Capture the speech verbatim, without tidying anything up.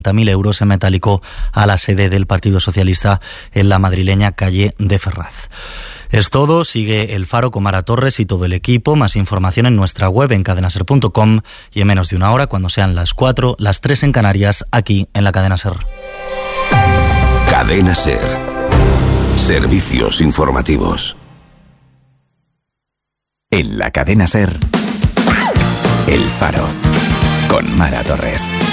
mil euros en metálico a la sede del Partido Socialista en la madrileña calle de Ferraz. Es todo, sigue El Faro con Mara Torres y todo el equipo. Más información en nuestra web en cadena ser punto com y en menos de una hora, cuando sean las cuatro, las tres en Canarias, aquí en la Cadena Ser. Cadena Ser. Servicios informativos. En la Cadena Ser, El Faro con Mara Torres.